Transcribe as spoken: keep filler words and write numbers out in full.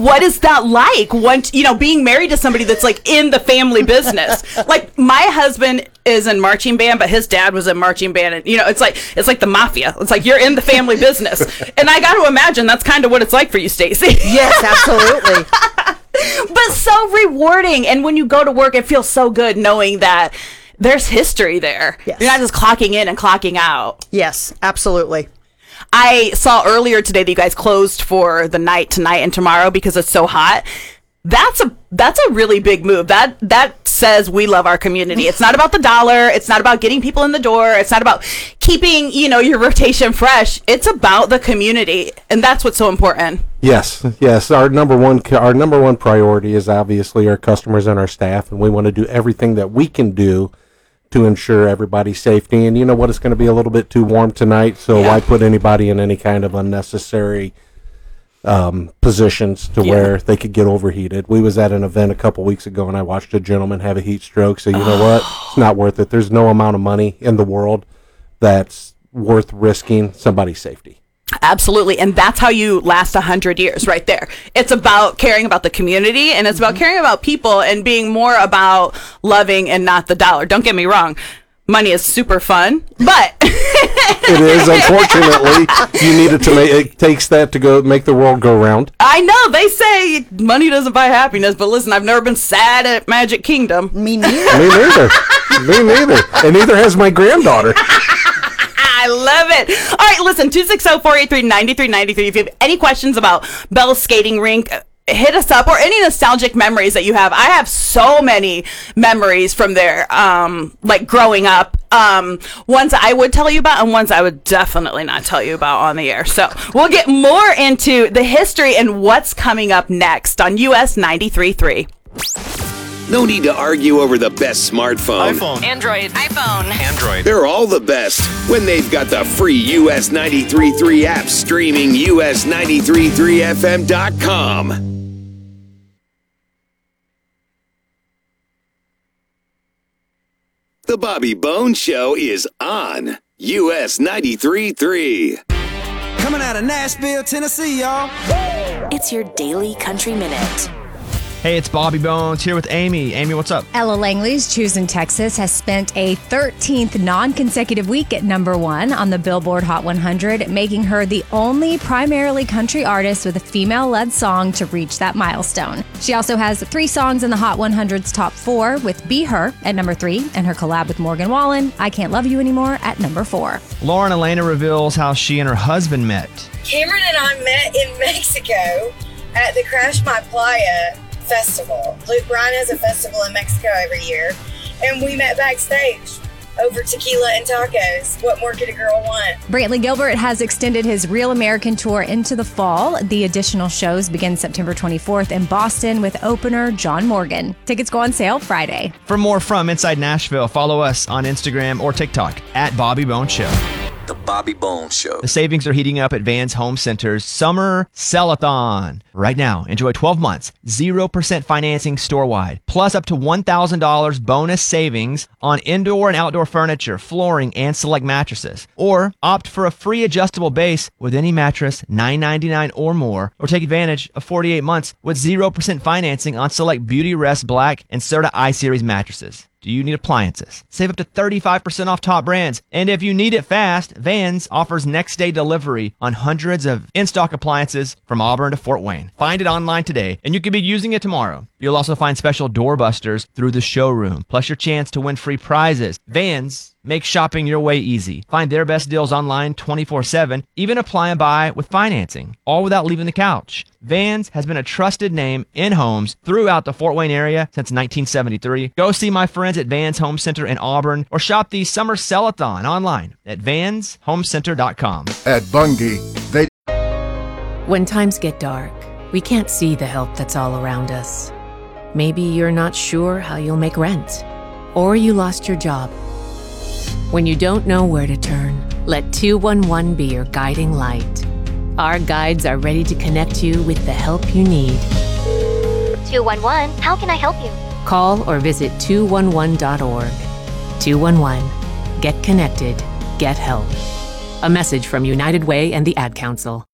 what is that like? Once, you know, being married to somebody that's like in the family business. Like my husband is in marching band, but his dad was in marching band, and you know, it's like it's like the mafia. It's like you're in the family business, and I got to imagine that's kind of what it's like for you, Stacey. Yes, absolutely. But so rewarding, and when you go to work, it feels so good knowing that there's history there. Yes. You're not just clocking in and clocking out. Yes, absolutely. I saw earlier today that you guys closed for the night tonight and tomorrow because it's so hot. That's a that's a really big move. That that says we love our community. It's not about the dollar. It's not about getting people in the door. It's not about keeping, you know, your rotation fresh. It's about the community, and that's what's so important. Yes, yes. Our number one our number one priority is obviously our customers and our staff, and we want to do everything that we can do to ensure everybody's safety. And you know what? It's going to be a little bit too warm tonight, so yeah. Why put anybody in any kind of unnecessary um, positions to yeah. where they could get overheated. We was at an event a couple weeks ago, and I watched a gentleman have a heat stroke. So you know what? It's not worth it. There's no amount of money in the world that's worth risking somebody's safety. Absolutely. And that's how you last a hundred years right there. It's about caring about the community, and it's about caring about people and being more about loving and not the dollar. Don't get me wrong. Money is super fun, but it is. Unfortunately, you need it to make, it takes that to go make the world go round. I know they say money doesn't buy happiness, but listen, I've never been sad at Magic Kingdom. Me neither. Me neither. Me neither. And neither has my granddaughter. I love it. All right, listen, two six zero, four eight three, nine three nine three. If you have any questions about Bell's Skating Rink, hit us up, or any nostalgic memories that you have. I have so many memories from there, um, like growing up. Um, ones I would tell you about, and ones I would definitely not tell you about on the air. So we'll get more into the history and what's coming up next on U S ninety-three point three. No need to argue over the best smartphone. iPhone. Android. iPhone. Android. They're all the best when they've got the free U S ninety-three point three app streaming U S ninety-three point three F M dot com. The Bobby Bones Show is on U S ninety-three point three. Coming out of Nashville, Tennessee, y'all. It's your daily country minute. Hey, it's Bobby Bones here with Amy. Amy, what's up? Ella Langley's Choosing Texas has spent a thirteenth non-consecutive week at number one on the Billboard Hot one hundred, making her the only primarily country artist with a female-led song to reach that milestone. She also has three songs in the Hot one hundred's top four, with Be Her at number three and her collab with Morgan Wallen, I Can't Love You Anymore, at number four. Lauren Elena reveals how she and her husband met. Cameron and I met in Mexico at the Crash My Playa festival. Luke Bryan has a festival in Mexico every year, and we met backstage over tequila and tacos. What more could a girl want? Brantley Gilbert has extended his Real American tour into the fall. The additional shows begin September twenty-fourth in Boston with opener John Morgan. Tickets go on sale Friday. For more from Inside Nashville, follow us on Instagram or TikTok at Bobby Bones Show. The Bobby Bones Show. The savings are heating up at Vans Home Center's Summer Sell-a-thon. Right now, enjoy twelve months, zero percent financing store-wide, plus up to one thousand dollars bonus savings on indoor and outdoor furniture, flooring, and select mattresses. Or opt for a free adjustable base with any mattress, nine ninety-nine or more, or take advantage of forty-eight months with zero percent financing on select Beauty Rest Black and Serta I-Series mattresses. Do you need appliances? Save up to thirty-five percent off top brands. And if you need it fast, Vans offers next day delivery on hundreds of in-stock appliances from Auburn to Fort Wayne. Find it online today, and you could be using it tomorrow. You'll also find special doorbusters through the showroom, plus your chance to win free prizes. Vans makes shopping your way easy. Find their best deals online twenty-four seven, even apply and buy with financing, all without leaving the couch. Vans has been a trusted name in homes throughout the Fort Wayne area since nineteen seventy-three. Go see my friends at Vans Home Center in Auburn, or shop the Summer Sell-a-thon online at vans home center dot com. At Bunge, they... When times get dark, we can't see the help that's all around us. Maybe you're not sure how you'll make rent, or you lost your job. When you don't know where to turn, let two one one be your guiding light. Our guides are ready to connect you with the help you need. two one one, how can I help you? Call or visit two one one dot org. two one one. Get connected. Get help. A message from United Way and the Ad Council.